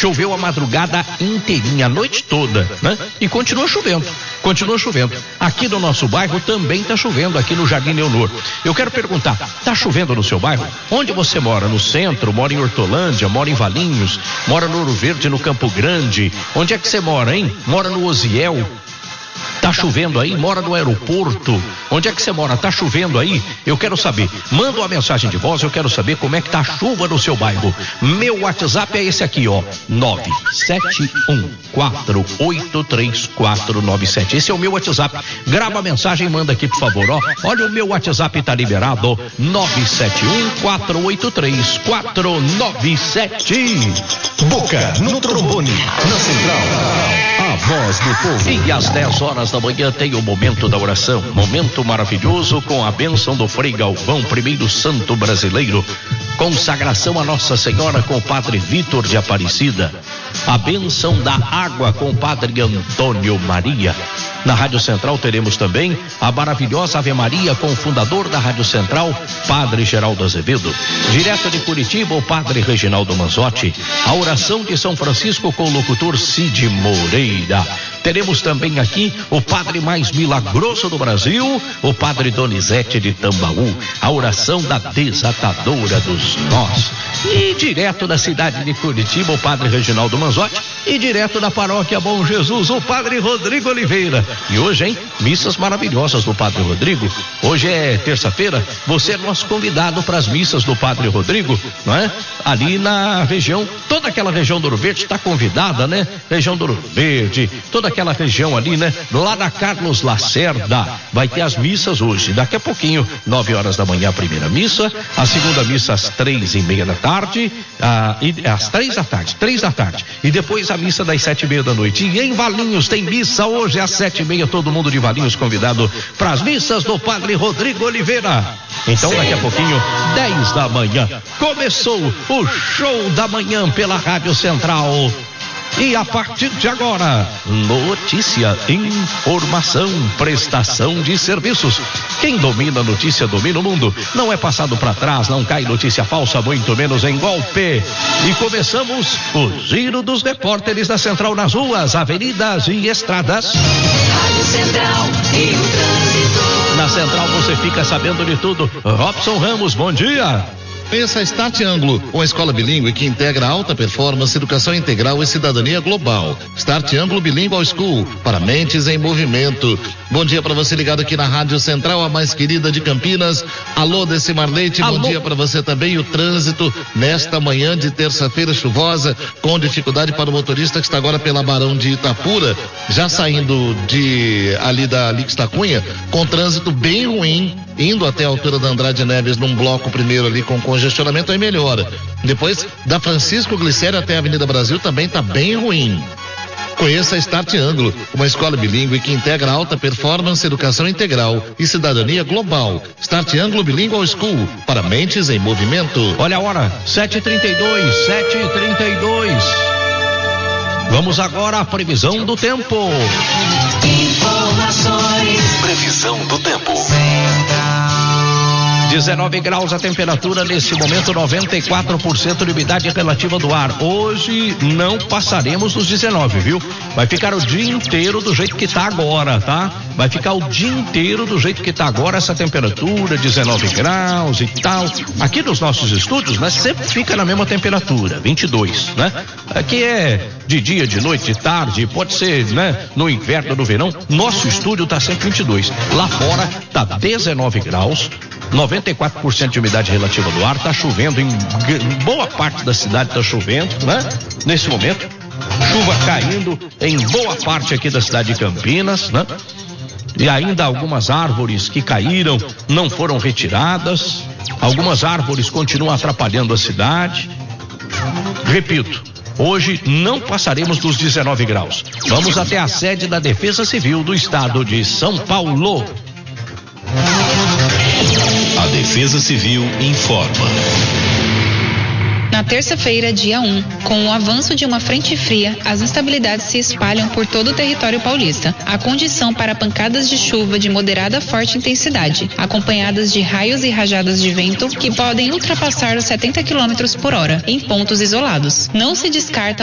Choveu a madrugada inteirinha, a noite toda, né? E continua chovendo. Aqui no nosso bairro também está chovendo, aqui no Jardim Leonor. Eu quero perguntar, está chovendo no seu bairro? Onde você mora? No centro? Mora em Hortolândia? Mora em Valinhos? Mora no Ouro Verde, no Campo Grande? Onde é que você mora, hein? Mora no Osiel? Tá chovendo aí? Mora no aeroporto? Onde é que você mora? Tá chovendo aí? Eu quero saber. Manda uma mensagem de voz, eu quero saber como é que tá a chuva no seu bairro. Meu WhatsApp é esse aqui, ó. 971483497. Esse é o meu WhatsApp. Grava a mensagem e manda aqui, por favor, ó. Olha, o meu WhatsApp tá liberado. 971483497. Boca no trombone, na central. A voz do povo. E às 10 horas da manhã tem o momento da oração. Momento maravilhoso com a bênção do Frei Galvão, primeiro santo brasileiro. Consagração a Nossa Senhora com o Padre Vitor de Aparecida. A bênção da água com o Padre Antônio Maria. Na Rádio Central teremos também a maravilhosa Ave Maria com o fundador da Rádio Central, Padre Geraldo Azevedo. Direto de Curitiba, o Padre Reginaldo Manzotti. A oração de São Francisco com o locutor Cid Moreira. Teremos também aqui o padre mais milagroso do Brasil, o Padre Donizete de Tambaú. A oração da desatadora dos nós. E direto da cidade de Curitiba, o Padre Reginaldo Manzotti. E direto da paróquia Bom Jesus, o Padre Rodrigo Oliveira. E hoje, hein? Missas maravilhosas do Padre Rodrigo. Hoje é terça-feira. Você é nosso convidado para as missas do Padre Rodrigo, não é? Ali na região, toda aquela região do Ouro Verde está convidada, né? Região do Ouro Verde, toda aquela região ali, né? Lá da Carlos Lacerda. Vai ter as missas hoje. Daqui a pouquinho, 9 horas da manhã, a primeira missa. A segunda missa às 3:30 da tarde. Às 3 da tarde. E depois a missa das 7:30 da noite. E em Valinhos tem missa hoje às 7:30. Todo mundo de Valinhos convidado para as missas do Padre Rodrigo Oliveira. Então daqui a pouquinho, 10 da manhã, começou o show da manhã pela Rádio Central. E a partir de agora, notícia, informação, prestação de serviços. Quem domina a notícia domina o mundo. Não é passado para trás, não cai notícia falsa, muito menos em golpe. E começamos o giro dos repórteres da Central nas ruas, avenidas e estradas. Rádio Central e o trânsito. Na Central você fica sabendo de tudo. Robson Ramos, bom dia. Conheça a Start Anglo, uma escola bilíngue que integra alta performance, educação integral e cidadania global. Start Anglo Bilingual School, para mentes em movimento. Bom dia para você ligado aqui na Rádio Central, a mais querida de Campinas. Alô, Decimar Leite, bom dia para você também. O trânsito nesta manhã de terça-feira chuvosa, com dificuldade para o motorista que está agora pela Barão de Itapura, já saindo ali da Lix da Cunha, com trânsito bem ruim, indo até a altura da Andrade Neves, num bloco primeiro ali com congestionamento, aí melhora. Depois, da Francisco Glicério até a Avenida Brasil, também está bem ruim. Conheça a Start Anglo, uma escola bilíngue que integra alta performance, educação integral e cidadania global. Start Anglo Bilingual School, para mentes em movimento. Olha a hora, 7h32. Vamos agora à previsão do tempo. Informações. Previsão do tempo. 19 graus a temperatura nesse momento, 94% de umidade relativa do ar. Hoje não passaremos dos 19, viu? Vai ficar o dia inteiro do jeito que tá agora, tá? Vai ficar o dia inteiro do jeito que tá agora essa temperatura, 19 graus e tal. Aqui nos nossos estúdios, né? Sempre fica na mesma temperatura, 22, né? Aqui é de dia, de noite, de tarde, pode ser, né? No inverno, no verão, nosso estúdio tá sempre 22. Lá fora tá 19 graus. 94% de umidade relativa do ar, tá chovendo em boa parte da cidade, tá chovendo, né? Nesse momento, chuva caindo em boa parte aqui da cidade de Campinas, né? E ainda algumas árvores que caíram não foram retiradas, algumas árvores continuam atrapalhando a cidade. Repito, hoje não passaremos dos 19 graus. Vamos até a sede da Defesa Civil do Estado de São Paulo. A Defesa Civil informa. Na terça-feira, dia 1, com o avanço de uma frente fria, as instabilidades se espalham por todo o território paulista. A condição para pancadas de chuva de moderada a forte intensidade, acompanhadas de raios e rajadas de vento que podem ultrapassar os 70 km por hora, em pontos isolados. Não se descarta